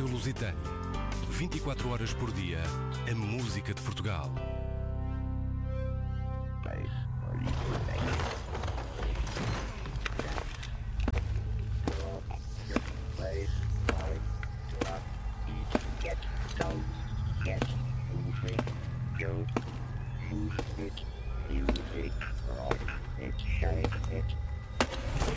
Rádio Lusitânia. 24 horas por dia, a música de Portugal. Get